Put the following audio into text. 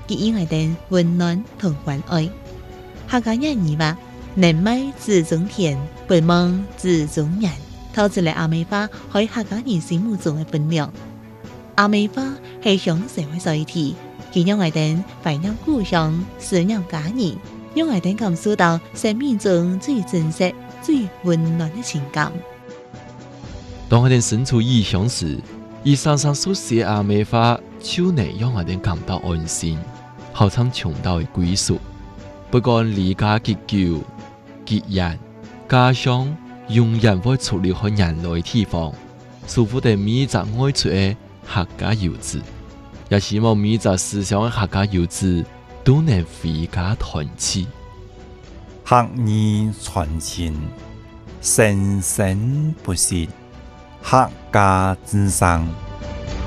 給予我哋溫暖同關愛。客家人語話：人美自中田，不忙自中人。透出嚟阿美花喺客家人心目中嘅分量。阿美花係向社會在地，佢讓我哋懷念故鄉，思念家人，讓我哋感受到生命中最真實、最溫暖嘅情感。 當我哋身處異鄉時，伊常常所寫阿美花，就能讓我哋感到安心，好像腸道嘅歸屬。不管離家幾久、幾遠，家鄉永遠會出離開人類地方，祝福的每一個愛出的客家遊子，也希望每一個思鄉的客家遊子都能回家團聚。 客語傳情，生生不息，客家之聲。